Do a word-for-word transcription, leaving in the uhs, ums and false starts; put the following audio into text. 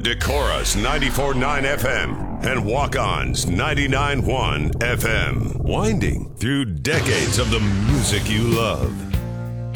Decorus ninety-four point nine F M and Walk-Ons ninety-nine point one F M. Winding through decades of the music you love.